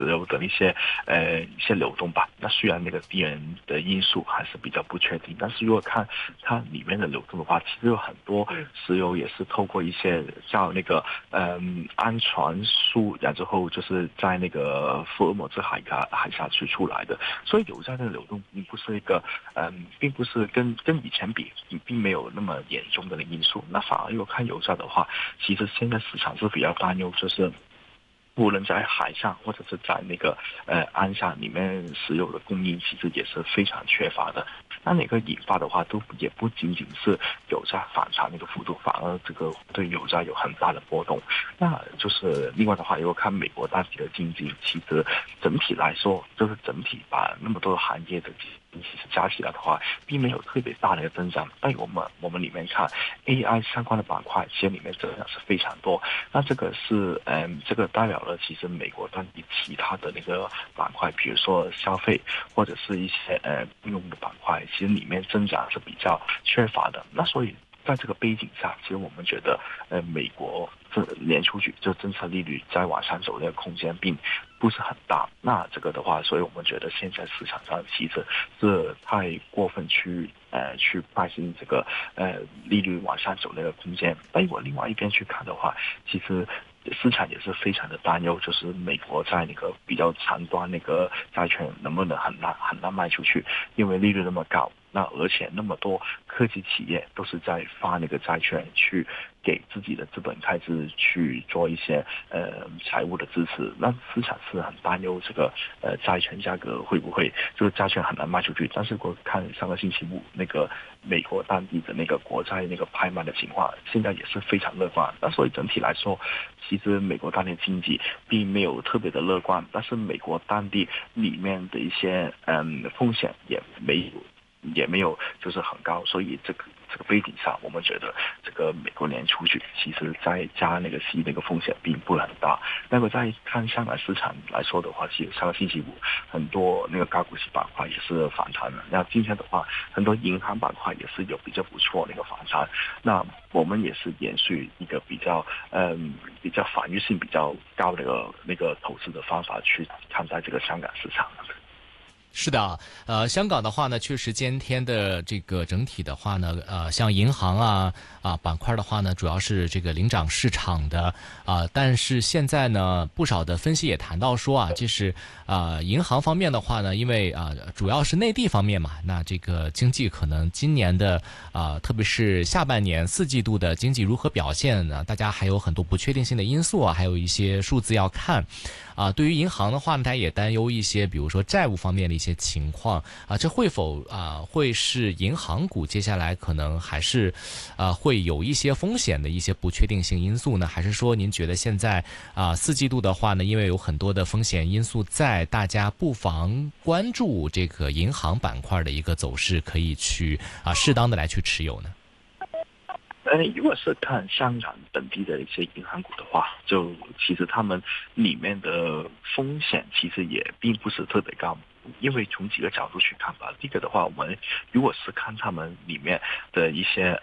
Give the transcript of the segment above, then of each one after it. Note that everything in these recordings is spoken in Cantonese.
有的一些流动吧。那虽然那个地缘的因素还是比较不确定，但是如果看它里面的流动的话，其实有很多石油也是透过一些叫那个安全输，然后就是在那个福尔摩斯海峡区出来的，所以油价的流动并不是一个并不是跟以前比，并没有那么严重的因素。那反而如果看油价的话，其实现在市场是比较担忧，就是无论在海上或者是在那个岸上里面石油的供应其实也是非常缺乏的。那哪个引发的话，也不仅仅是油价反弹那个幅度，反而这个对油价有很大的波动。那就是另外的话，如果看美国当地的经济，其实整体来说，就是整体把那么多行业的其实加起来的话，并没有特别大的一个增长。但我们里面看 AI 相关的板块，其实里面增长是非常多。那这个是这个代表了其实美国当地其他的那个板块，比如说消费或者是一些应用的板块，其实里面增长是比较缺乏的。那所以在这个背景下，其实我们觉得美国这年出去就政策利率再往上走的空间并不是很大。那这个的话，所以我们觉得现在市场上其实是太过分去担心这个利率往上走的一个空间。但我另外一边去看的话，其实市场也是非常的担忧，就是美国在那个比较长端那个债券能不能很难卖出去，因为利率那么高。那而且那么多科技企业都是在发那个债券去给自己的资本开支去做一些财务的支持，那市场是很担忧这个债券价格会不会这个债券很难卖出去。但是我看上个星期五那个美国当地的那个国债那个拍卖的情况，现在也是非常乐观。那所以整体来说，其实美国当地经济并没有特别的乐观，但是美国当地里面的一些风险也没有就是很高，所以这个背景上，我们觉得这个美国年出去，其实再加那个息那个风险并不很大。那么再看香港市场来说的话，其实上个星期五很多那个高股息板块也是反弹的。那今天的话，很多银行板块也是有比较不错的一个反弹。那我们也是延续一个比较防御性比较高的那个投资的方法去看待这个香港市场。 是的，香港的话呢，确实今天的这个整体的话呢，像银行板块的话呢，主要是这个领涨市场的但是现在呢，不少的分析也谈到说就是银行方面的话呢，因为主要是内地方面嘛，那这个经济可能今年的特别是下半年4季度的经济如何表现呢？大家还有很多不确定性的因素还有一些数字要看。对于银行的话呢，他也担忧一些，比如说债务方面的一些情况这会否会是银行股接下来可能还是会有一些风险的一些不确定性因素呢？还是说您觉得现在4季度的话呢，因为有很多的风险因素在，大家不妨关注这个银行板块的一个走势，可以去适当的来去持有呢？ 如果是看香港本地的一些银行股的话，就其实他们里面的风险其实也并不是特别高，因为从几个角度去看吧。第一个的话，我们如果是看他们里面的一些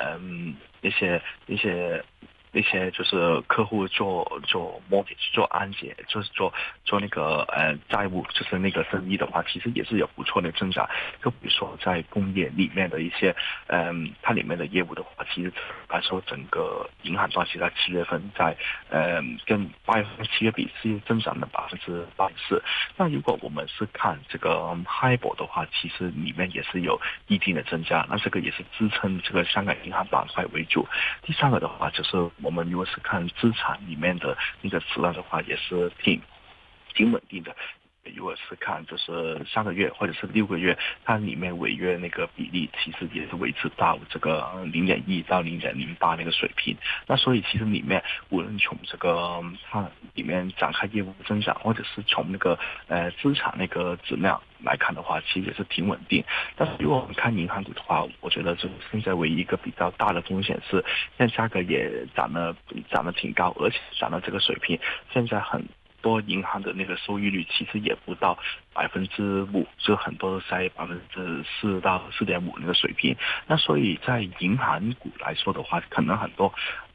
一些就是客户做 mortgage 做按揭，就是做那个债务，就是那个生意的话，其实也是有不错的增长。就比如说在工业里面的一些它里面的业务的话，其实来说整个银行端其实在7月份在跟8月份7月比是增长了84%。那如果我们是看这个 HIBOR 的话，其实里面也是有一定的增加，那这个也是支撑这个香港银行板块为主。第三个的话就是我们如果是看资产里面的那个质量的话，也是挺稳定的。如果是看就是3个月或者是6个月，它里面违约那个比例其实也是维持到这个0.1到0.08那个水平。那所以其实里面无论从这个它里面展开业务增长，或者是从那个资产那个质量来看的话，其实也是挺稳定。但是如果我们看银行股的话，我觉得就现在唯一一个比较大的风险是，现在价格也涨得挺高，而且涨到这个水平，现在很多银行的那个收益率其实也不到5%，就很多都在4%到4.5%那个水平。那所以在银行股来说的话，可能很多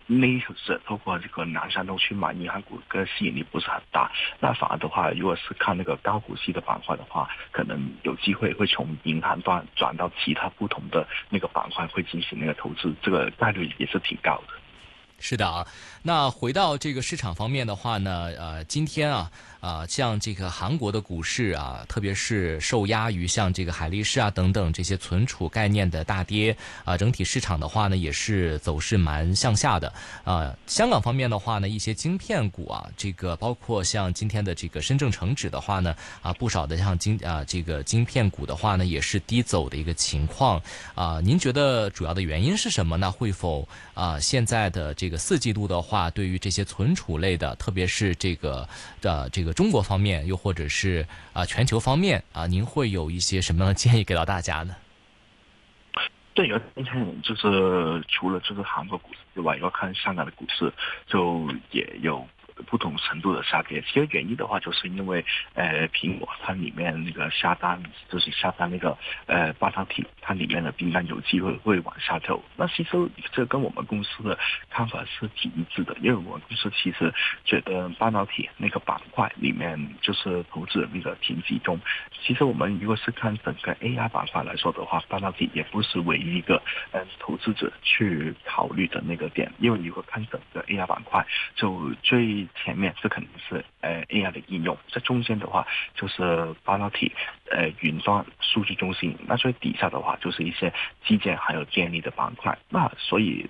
内投资者透过这个南山东去买银行股，个吸引力不是很大。那反而的话，如果是看那个高股息的板块的话，可能有机会会从银行端转到其他不同的那个板块，会进行那个投资，这个概率也是挺高的。 是的啊，那回到这个市场方面的话呢，今天像这个韩国的股市啊，特别是受压于像这个海力士啊等等这些存储概念的大跌啊，整体市场的话呢也是走势蛮向下的啊。香港方面的话呢，一些晶片股啊，这个包括像今天的这个深证成指的话呢，不少的像这个晶片股的话呢，也是低走的一个情况啊。您觉得主要的原因是什么呢？会否现在的这个4季度的话，对于这些存储类的，特别是这个中国方面，又或者是全球方面您会有一些什么样的建议给到大家呢？ 对，今天就是除了就是韩国股市之外，要看香港的股市，就也有不同程度的下跌。其实原因的话，就是因为苹果它里面那个下单，就是下单那个半导体，它里面的订单有机会会往下走。那其实这跟我们公司的看法是挺一致的，因为我们公司其实觉得半导体那个板块里面就是投资那个挺集中。其实我们如果是看整个 AI 板块来说的话，半导体也不是唯一一个投资者去考虑的那个点，因为如果看整个 AI 板块，就最前面这肯定是AI 的应用，在中间的话就是半导体云端数据中心，那最底下的话就是一些基建还有电力的板块。那所以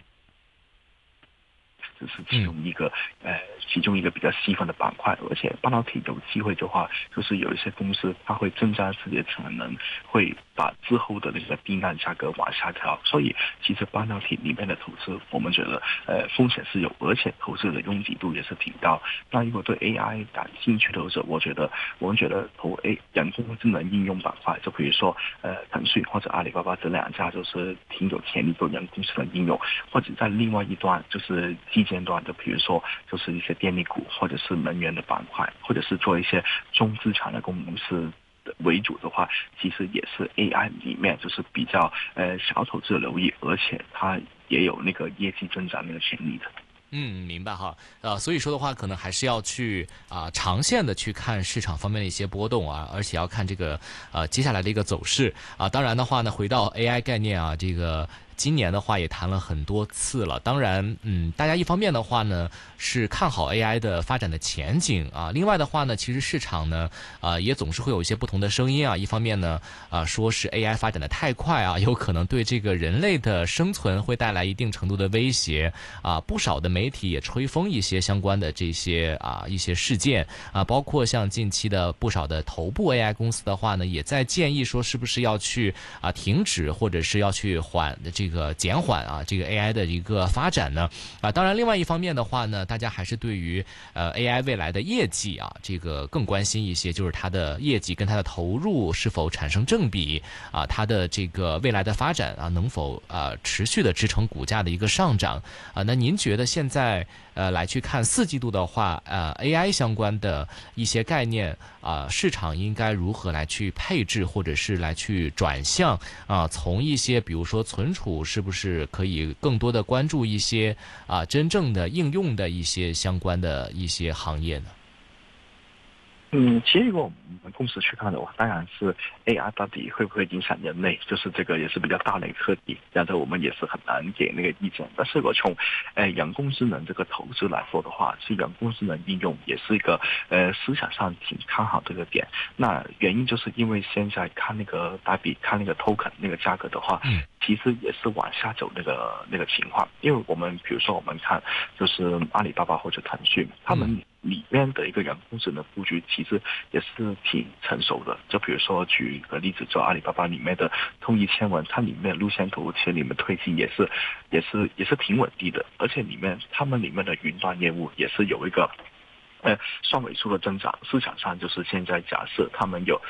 这是其中一个比较细分的板块，而且半导体有机会的话，就是有一些公司它会增加自己的产能，会把之后的那个订单价格往下调，所以其实半导体里面的投资，我们觉得风险是有，而且投资的拥挤度也是挺高。那如果对 AI 感兴趣的投资者，我们觉得投人工智能应用板块，就比如说腾讯或者阿里巴巴这两家就是挺有潜力做人工智能应用，或者在另外一端就是基建端的，比如说就是一些电力股或者是能源的板块，或者是做一些中资产的公司为主的话，其实也是 AI 里面就是比较小投资者留意，而且它也有那个业绩增长那个潜力的。 明白哈，所以说的话，可能还是要去长线的去看市场方面的一些波动而且要看这个接下来的一个走势当然的话呢，回到 AI 概念这个今年的话也谈了很多次了。当然，大家一方面的话呢是看好 AI 的发展的前景另外的话呢，其实市场呢也总是会有一些不同的声音一方面呢说是 AI 发展的太快有可能对这个人类的生存会带来一定程度的威胁不少的媒体也吹风一些相关的这些一些事件包括像近期的不少的头部 AI 公司的话呢，也在建议说是不是要去停止或者是要去这个减缓这个 AI 的一个发展呢当然另外一方面的话呢，大家还是对于AI 未来的业绩这个更关心一些，就是它的业绩跟它的投入是否产生正比它的这个未来的发展能否持续的支撑股价的一个上涨那您觉得现在来去看4季度的话AI 相关的一些概念市场应该如何来去配置，或者是来去转向从一些比如说存储是不是可以更多的关注一些真正的应用的一些相关的一些行业呢？ 其实如果我们公司去看的话，当然是 AI 到底会不会影响人类，就是这个也是比较大的一个课题，然后我们也是很难给那个意见。但是我从人工智能这个投资来说的话，其实人工智能应用也是一个思想上挺看好这个点。那原因就是因为现在看那个代币，看那个 token 那个价格的话，其实也是往下走那个情况。因为我们比如说我们看就是阿里巴巴或者腾讯，他们里面的一个人工智能布局其实也是挺成熟的。就比如说举个例子，就阿里巴巴里面的通义千文，它里面的路线图其实里面推进也是挺稳定的，而且他们里面的云端业务也是有一个双位数的增长。市场上就是现在假设他们有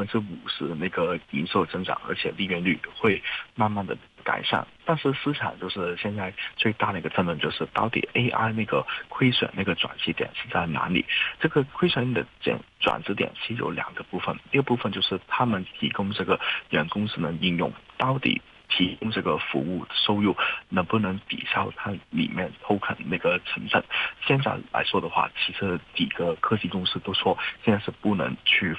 50%的那个营收增长，而且利润率会慢慢的改善。但是市场就是现在最大的一个争论就是到底 AI 那个亏损那个转机点是在哪里？这个亏损的转折点其实有2个部分，一个部分就是他们提供这个人工智能应用到底提供这个服务收入能不能抵消它里面 token 那个成本。现在来说的话，其实几个科技公司都说现在是不能去